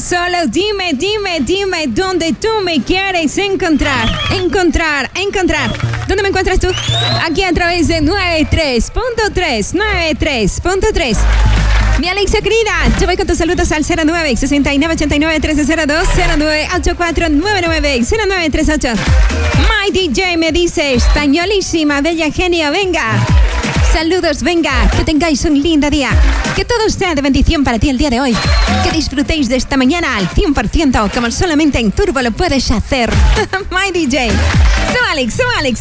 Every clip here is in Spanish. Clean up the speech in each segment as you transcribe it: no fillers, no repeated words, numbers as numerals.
Solo dime dónde tú me quieres encontrar. ¿Dónde me encuentras tú? Aquí a través de 93.3. Mi Alexa querida, yo voy con tus saludos al 09-6989-1302, 09-8499-0938. My DJ me dice, españolísima, bella genio, venga. Saludos, venga, que tengáis un lindo día. Que todo sea de bendición para ti el día de hoy. Que disfrutéis de esta mañana al 100%, como solamente en Turbo lo puedes hacer. My DJ. Súbale.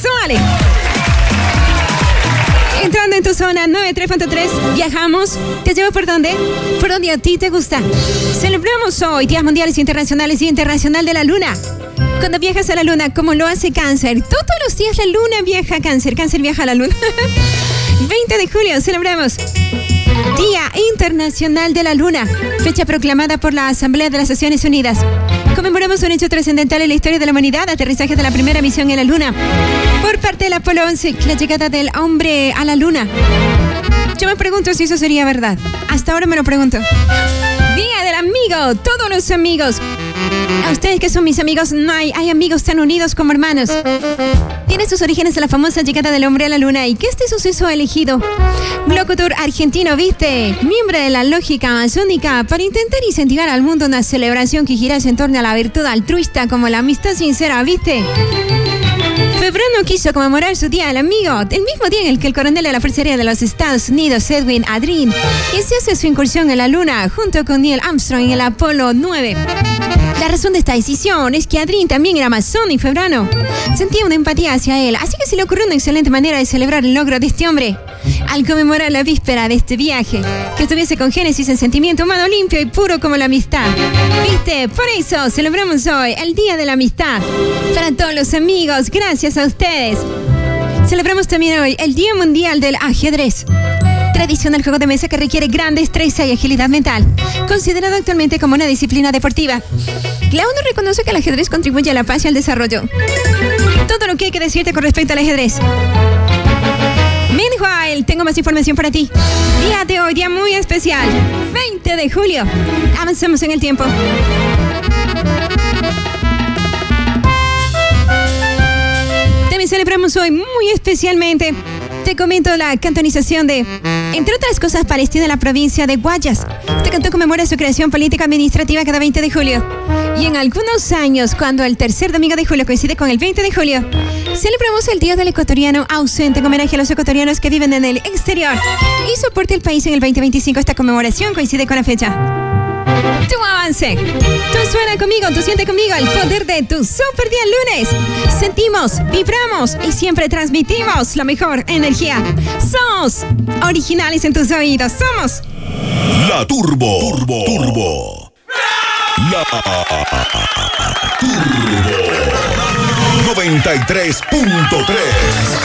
Entrando en tu zona 93.3, viajamos. ¿Te llevo por dónde? Por donde a ti te gusta. Celebramos hoy Días Mundiales Internacionales y Internacional de la Luna. Cuando viajas a la luna, como lo hace Cáncer, todos los días la luna viaja a Cáncer viaja a la luna. 20 de julio celebramos Día Internacional de la Luna, fecha proclamada por la Asamblea de las Naciones Unidas. Conmemoramos un hecho trascendental en la historia de la humanidad, aterrizaje de la primera misión en la Luna por parte del Apolo 11, la llegada del hombre a la Luna. Yo me pregunto si eso sería verdad. Hasta ahora me lo pregunto. Día del amigo, todos los amigos. A ustedes que son mis amigos, no hay amigos tan unidos como hermanos. Tiene sus orígenes en la famosa llegada del hombre a la luna y que este suceso ha elegido locutor argentino, ¿viste? Miembro de la lógica masónica para intentar incentivar al mundo una celebración que girase en torno a la virtud altruista como la amistad sincera, ¿viste? Febrero quiso conmemorar su Día del Amigo, el mismo día en el que el coronel de la Fuerza Aérea de los Estados Unidos, Edwin Aldrin, hace su incursión en la Luna junto con Neil Armstrong en el Apolo 9. La razón de esta decisión es que Aldrin también era masón y febrano. Sentía una empatía hacia él, así que se le ocurrió una excelente manera de celebrar el logro de este hombre. Al conmemorar la víspera de este viaje, que estuviese con génesis en sentimiento humano limpio y puro como la amistad. ¿Viste? Por eso celebramos hoy el Día de la Amistad. Para todos los amigos, gracias a ustedes. Celebramos también hoy el Día Mundial del Ajedrez. Tradicional juego de mesa que requiere gran destreza y agilidad mental, considerado actualmente como una disciplina deportiva. La ONU reconoce que el ajedrez contribuye a la paz y al desarrollo. Todo lo que hay que decirte con respecto al ajedrez. Meanwhile, tengo más información para ti. Día de hoy, día muy especial, 20 de julio. Avanzamos en el tiempo. También celebramos hoy muy especialmente, te comento, la cantonización de, entre otras cosas, Palestina en la provincia de Guayas. Este cantón conmemora su creación política administrativa cada 20 de julio. Y en algunos años, cuando el tercer domingo de julio coincide con el 20 de julio, celebramos el Día del Ecuatoriano Ausente en homenaje a los ecuatorianos que viven en el exterior y soporte el país en el 2025. Esta conmemoración coincide con la fecha. Tu avance, tú suena conmigo, tú siente conmigo el poder de tu super día lunes. Sentimos, vibramos y siempre transmitimos la mejor energía. Somos originales en tus oídos, somos La Turbo. La Turbo 93.3.